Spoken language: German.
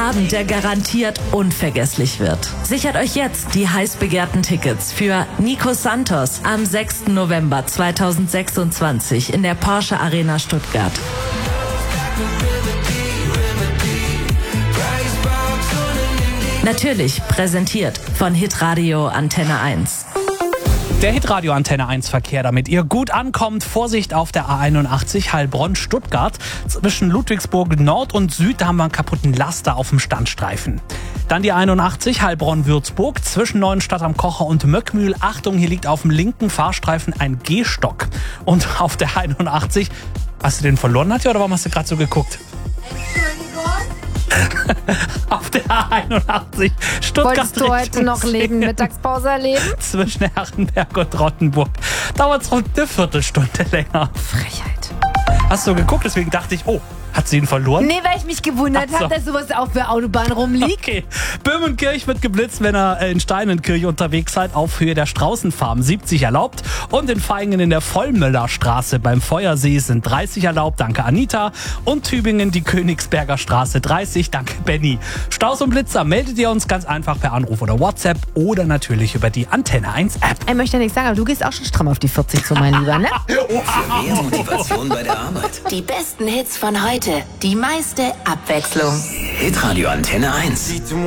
Abend, der garantiert unvergesslich wird. Sichert euch jetzt die heiß begehrten Tickets für Nico Santos am 6. November 2026 in der Porsche Arena Stuttgart. Natürlich präsentiert von Hitradio Antenne 1. Der Hitradio Antenne 1 Verkehr, damit ihr gut ankommt. Vorsicht auf der A81 Heilbronn-Stuttgart. Zwischen Ludwigsburg Nord und Süd, da haben wir einen kaputten Laster auf dem Standstreifen. Dann die 81 Heilbronn-Würzburg zwischen Neuenstadt am Kocher und Möckmühl. Achtung, hier liegt auf dem linken Fahrstreifen ein Gehstock. Und auf der 81, hast du den verloren, Nadja, oder warum hast du gerade so geguckt? Auf der A81 Stuttgart. Wolltest du heute noch Mittagspause erleben? Zwischen Herrenberg und Rottenburg dauert es rund eine Viertelstunde länger. Frechheit. Hast du geguckt, deswegen dachte ich, oh, hat sie ihn verloren? Nee, weil ich mich gewundert habe, dass sowas auf der Autobahn rumliegt. Okay. Böhmenkirch wird geblitzt, wenn ihr in Steinenkirch unterwegs seid, auf Höhe der Straußenfarm 70 erlaubt. Und in Vaihingen in der Vollmöllerstraße beim Feuersee sind 30 erlaubt, danke Anita. Und Tübingen die Königsberger Straße 30, danke Benny. Staus und Blitzer meldet ihr uns ganz einfach per Anruf oder WhatsApp oder natürlich über die Antenne 1 App. Ich möchte ja nichts sagen, aber du gehst auch schon stramm auf die 40 zu, mein Lieber, ne? Für mehr Motivation bei der Arbeit. Die besten Hits von heute, die meiste Abwechslung. Hitradio Antenne 1.